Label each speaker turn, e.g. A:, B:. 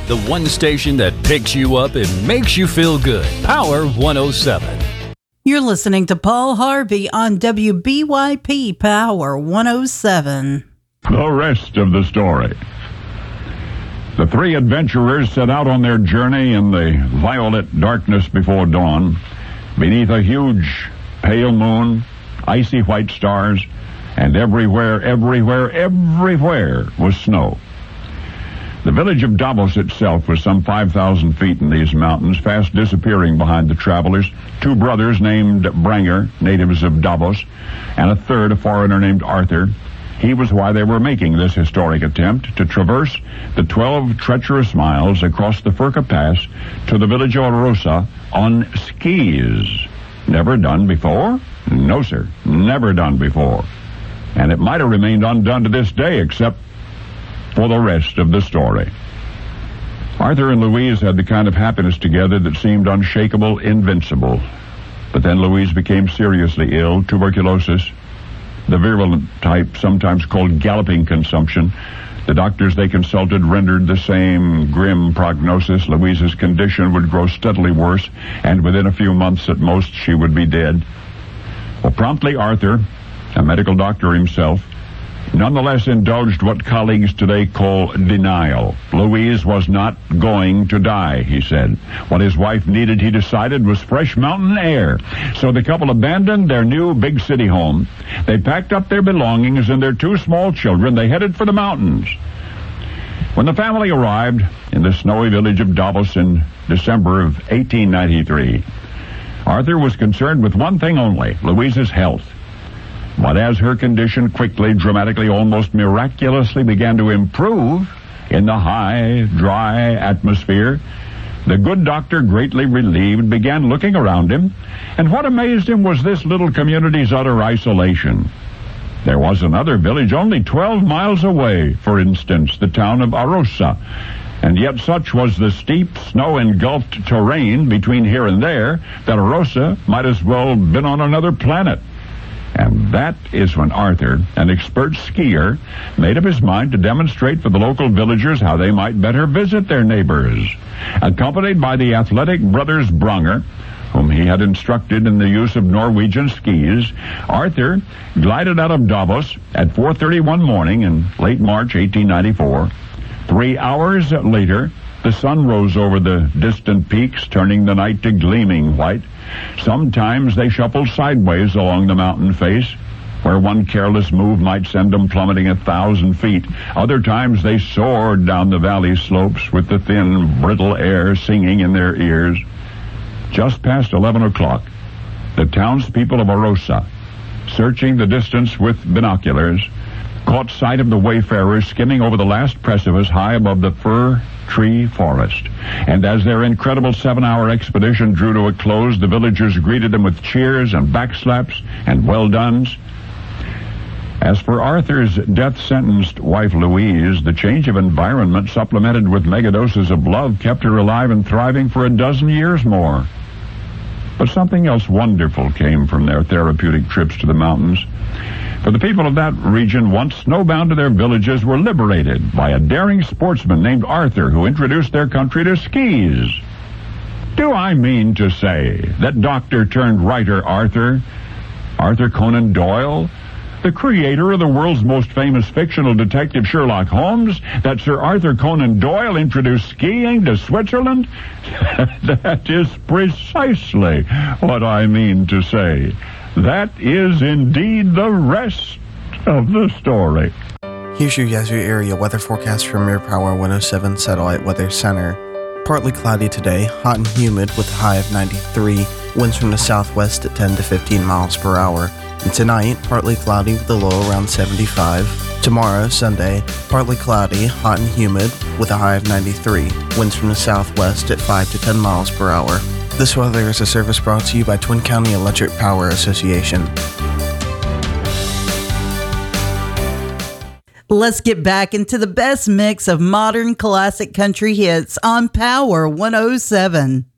A: the one station that picks you up and makes you feel good. Power 107.
B: You're listening to Paul Harvey on WBYP Power 107.
C: The rest of the story. The three adventurers set out on their journey in the violet darkness before dawn, beneath a huge pale moon, icy white stars, and everywhere was snow. The village of Davos itself was some 5,000 feet in these mountains, fast disappearing behind the travelers. Two brothers named Branger, natives of Davos, and a third, a foreigner named Arthur. He was why they were making this historic attempt to traverse the 12 treacherous miles across the Furka Pass to the village of Arosa on skis. Never done before? No, sir, never done before. And it might have remained undone to this day, except for the rest of the story. Arthur and Louise had the kind of happiness together that seemed unshakable, invincible. But then Louise became seriously ill, tuberculosis, the virulent type sometimes called galloping consumption. The doctors they consulted rendered the same grim prognosis. Louise's condition would grow steadily worse, and within a few months at most, she would be dead. Well, promptly Arthur, a medical doctor himself, nonetheless indulged what colleagues today call denial. Louise was not going to die, he said. What his wife needed, he decided, was fresh mountain air. So the couple abandoned their new big city home. They packed up their belongings and their two small children. They headed for the mountains. When the family arrived in the snowy village of Davos in December of 1893, Arthur was concerned with one thing only, Louise's health. But as her condition quickly, dramatically, almost miraculously began to improve in the high, dry atmosphere, the good doctor, greatly relieved, began looking around him, and what amazed him was this little community's utter isolation. There was another village only 12 miles away, for instance, the town of Arosa, and yet such was the steep, snow-engulfed terrain between here and there that Arosa might as well have been on another planet. And that is when Arthur, an expert skier, made up his mind to demonstrate for the local villagers how they might better visit their neighbors. Accompanied by the athletic brothers Branger, whom he had instructed in the use of Norwegian skis, Arthur glided out of Davos at 4:30 one morning in late March 1894. 3 hours later, the sun rose over the distant peaks, turning the night to gleaming white. Sometimes they shuffled sideways along the mountain face, where one careless move might send them plummeting 1,000 feet. Other times they soared down the valley slopes with the thin, brittle air singing in their ears. Just past 11 o'clock, the townspeople of Arosa, searching the distance with binoculars, caught sight of the wayfarers skimming over the last precipice high above the fir tree forest. And as their incredible 7-hour expedition drew to a close, the villagers greeted them with cheers and backslaps and well-dones. As for Arthur's death-sentenced wife Louise, the change of environment supplemented with megadoses of love kept her alive and thriving for a dozen years more. But something else wonderful came from their therapeutic trips to the mountains. For the people of that region, once snowbound to their villages, were liberated by a daring sportsman named Arthur, who introduced their country to skis. Do I mean to say that doctor-turned-writer Arthur Conan Doyle, the creator of the world's most famous fictional detective Sherlock Holmes, that Sir Arthur Conan Doyle introduced skiing to Switzerland? That is precisely what I mean to say. That is indeed the rest of the story.
D: Here's your Yazoo area weather forecast from your Power 107 Satellite Weather Center. Partly cloudy today, hot and humid with a high of 93, winds from the southwest at 10 to 15 miles per hour. And tonight, partly cloudy with a low around 75. Tomorrow, Sunday, partly cloudy, hot and humid with a high of 93, winds from the southwest at 5 to 10 miles per hour. This weather is a service brought to you by Twin County Electric Power Association.
B: Let's get back into the best mix of modern classic country hits on Power 107.